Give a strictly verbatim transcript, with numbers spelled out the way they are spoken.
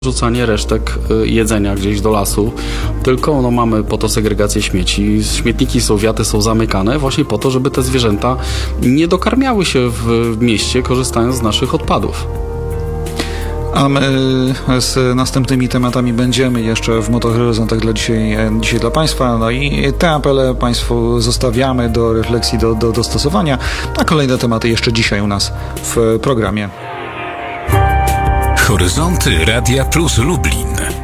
Rzucanie resztek jedzenia gdzieś do lasu, tylko no, mamy po to segregację śmieci. Śmietniki są, wiaty są zamykane właśnie po to, żeby te zwierzęta nie dokarmiały się w mieście, korzystając z naszych odpadów. A my z następnymi tematami będziemy jeszcze w Motohoryzontach dla dzisiaj, dzisiaj dla Państwa. No i te apele Państwu zostawiamy do refleksji, do, do dostosowania, a kolejne tematy jeszcze dzisiaj u nas w programie. Horyzonty Radia Plus Lublin.